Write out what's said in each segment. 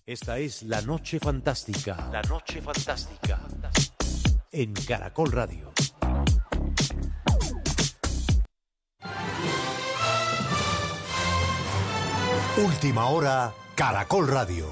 Esta es La Noche Fantástica. La Noche Fantástica. En Caracol Radio. Última hora, Caracol Radio.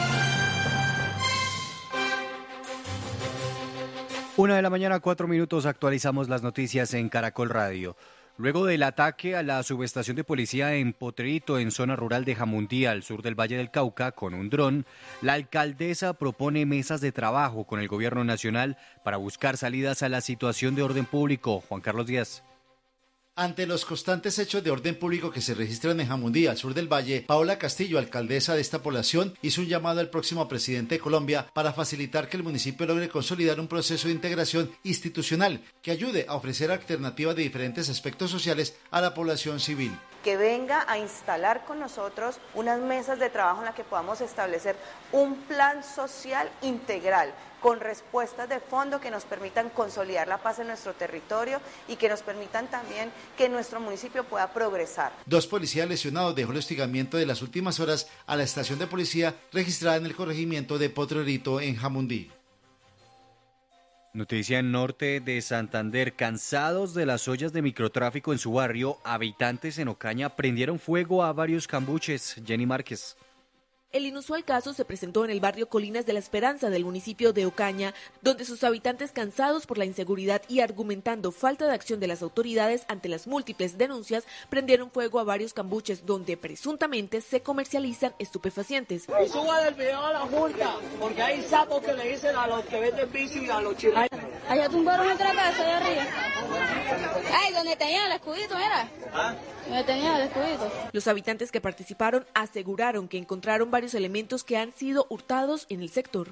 1:04 a.m, actualizamos las noticias en Caracol Radio. Luego del ataque a la subestación de policía en Potrerito, en zona rural de Jamundí, al sur del Valle del Cauca, con un dron, la alcaldesa propone mesas de trabajo con el gobierno nacional para buscar salidas a la situación de orden público. Juan Carlos Díaz. Ante los constantes hechos de orden público que se registran en Jamundí, al sur del Valle, Paola Castillo, alcaldesa de esta población, hizo un llamado al próximo presidente de Colombia para facilitar que el municipio logre consolidar un proceso de integración institucional que ayude a ofrecer alternativas de diferentes aspectos sociales a la población civil. Que venga a instalar con nosotros unas mesas de trabajo en las que podamos establecer un plan social integral con respuestas de fondo que nos permitan consolidar la paz en nuestro territorio y que nos permitan también que nuestro municipio pueda progresar. 2 policías lesionados dejó el hostigamiento de las últimas horas a la estación de policía registrada en el corregimiento de Potrerito en Jamundí. Noticia en norte de Santander. Cansados de las ollas de microtráfico en su barrio, habitantes en Ocaña prendieron fuego a varios cambuches. Jenny Márquez. El inusual caso se presentó en el barrio Colinas de la Esperanza del municipio de Ocaña, donde sus habitantes, cansados por la inseguridad y argumentando falta de acción de las autoridades ante las múltiples denuncias, prendieron fuego a varios cambuches donde presuntamente se comercializan estupefacientes. Y suba del video a la multa, porque hay sapos que le dicen a los que venden bici y a los chinos. Allá tumbaron otra casa allá arriba. Ay, donde tenían el escudito, ¿era? ¿Ah? Donde tenían el escudito. Los habitantes que participaron aseguraron que encontraron varios elementos que han sido hurtados en el sector.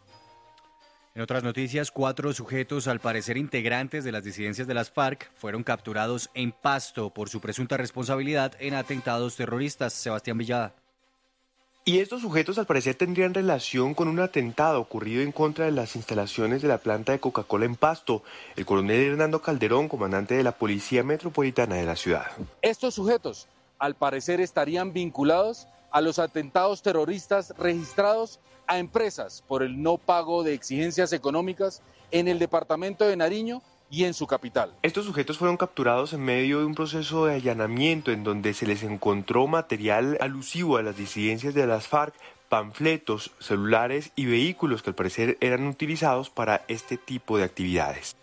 En otras noticias, 4 sujetos, al parecer integrantes de las disidencias de las FARC, fueron capturados en Pasto por su presunta responsabilidad en atentados terroristas. Sebastián Villada. Y estos sujetos al parecer tendrían relación con un atentado ocurrido en contra de las instalaciones de la planta de Coca-Cola en Pasto. El coronel Hernando Calderón, comandante de la Policía Metropolitana de la ciudad. Estos sujetos al parecer estarían vinculados a los atentados terroristas registrados a empresas por el no pago de exigencias económicas en el departamento de Nariño y en su capital. Estos sujetos fueron capturados en medio de un proceso de allanamiento en donde se les encontró material alusivo a las disidencias de las FARC, panfletos, celulares y vehículos que al parecer eran utilizados para este tipo de actividades.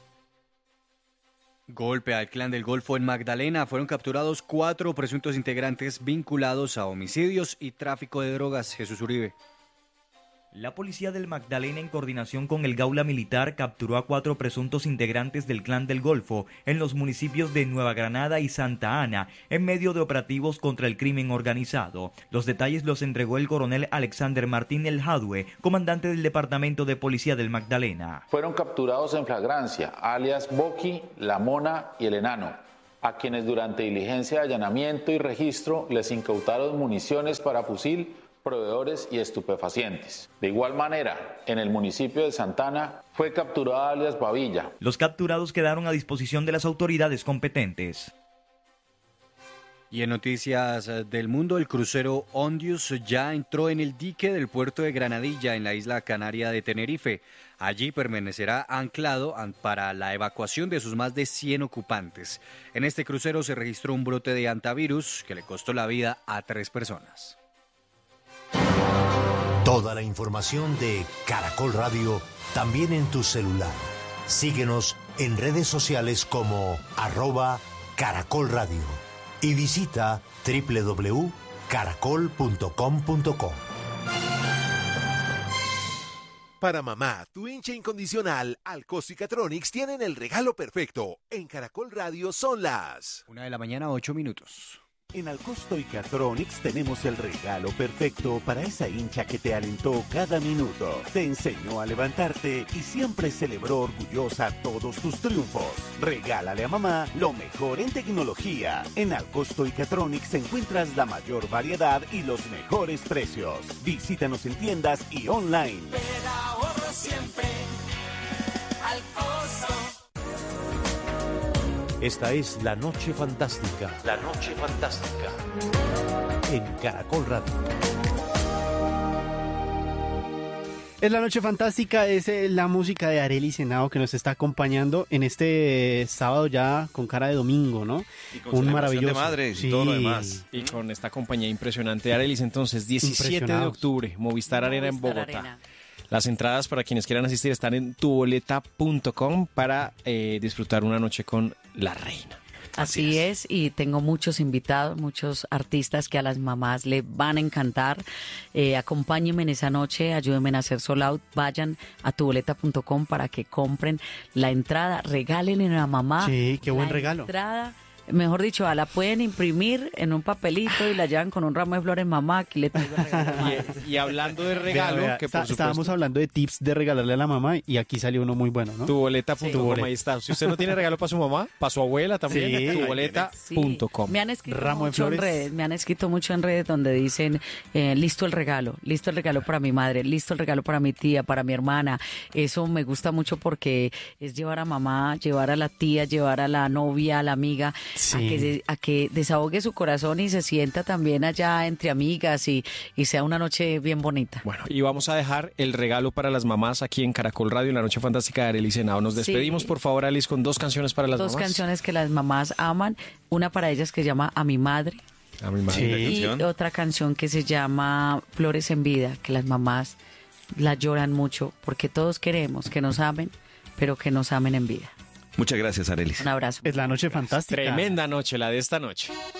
Golpe al Clan del Golfo en Magdalena. Fueron capturados 4 presuntos integrantes vinculados a homicidios y tráfico de drogas. Jesús Uribe. La policía del Magdalena, en coordinación con el Gaula Militar, capturó a 4 presuntos integrantes del Clan del Golfo en los municipios de Nueva Granada y Santa Ana, en medio de operativos contra el crimen organizado. Los detalles los entregó el coronel Alexander Martín El Jadue, comandante del Departamento de Policía del Magdalena. Fueron capturados en flagrancia, alias Boqui, La Mona y El Enano, a quienes durante diligencia de allanamiento y registro les incautaron municiones para fusil, proveedores y estupefacientes. De igual manera, en el municipio de Santana fue capturada alias Babilla. Los capturados quedaron a disposición de las autoridades competentes. Y en noticias del mundo, el crucero Ondius ya entró en el dique del puerto de Granadilla, en la isla canaria de Tenerife. Allí permanecerá anclado para la evacuación de sus más de 100 ocupantes. En este crucero se registró un brote de hantavirus que le costó la vida a 3 personas. Toda la información de Caracol Radio también en tu celular. Síguenos en redes sociales como @Caracol Radio y visita www.caracol.com.co. Para mamá, tu hincha incondicional, Alcosto y Catronics tienen el regalo perfecto. En Caracol Radio son las 1:08 a.m. En Alcosto y Catronics tenemos el regalo perfecto para esa hincha que te alentó cada minuto, te enseñó a levantarte y siempre celebró orgullosa todos tus triunfos. Regálale a mamá lo mejor en tecnología. En Alcosto y Catronics encuentras la mayor variedad y los mejores precios. Visítanos en tiendas y online. Pero ahorro siempre, Alcosto. Esta es La Noche Fantástica. La Noche Fantástica. En Caracol Radio. Es la noche fantástica, es la música de Arelis Henao que nos está acompañando en este sábado ya con cara de domingo, ¿no? Y con un maravilloso de madres y todo lo demás. Y con esta compañía impresionante de Arelis, entonces 17 de octubre, Movistar Arena en Bogotá. Arena. Las entradas para quienes quieran asistir están en tuboleta.com para disfrutar una noche con la reina. Así es, y tengo muchos invitados, muchos artistas que a las mamás le van a encantar. Acompáñenme en esa noche, ayúdenme a hacer sold out, vayan a tuboleta.com para que compren la entrada, regalen a la mamá. Sí, qué buen regalo. Entrada, mejor dicho, la pueden imprimir en un papelito y la llevan con un ramo de flores, mamá, aquí le traigo el regalo. Y hablando de regalo, vea, que por supuesto, estábamos hablando de tips de regalarle a la mamá y aquí salió uno muy bueno, ¿no? Tuboleta.com, ahí está. Si usted no tiene regalo para su mamá, para su abuela también, sí, Sí. tuboleta.com. Me han escrito mucho en redes donde dicen, listo el regalo para mi madre, listo el regalo para mi tía, para mi hermana. Eso me gusta mucho porque es llevar a mamá, llevar a la tía, llevar a la novia, a la amiga, sí, a que desahogue su corazón y se sienta también allá entre amigas y sea una noche bien bonita. Bueno, y vamos a dejar el regalo para las mamás aquí en Caracol Radio en la noche fantástica de Arelis Henao. Nos despedimos, por favor, Alice, con 2 canciones para las mamás. 2 canciones que las mamás aman, una para ellas que se llama A mi madre. A mi madre. Sí. Y otra canción que se llama Flores en vida, que las mamás la lloran mucho porque todos queremos que nos amen, pero que nos amen en vida. Muchas gracias, Arelis. Un abrazo. Es la noche fantástica. Tremenda noche, la de esta noche.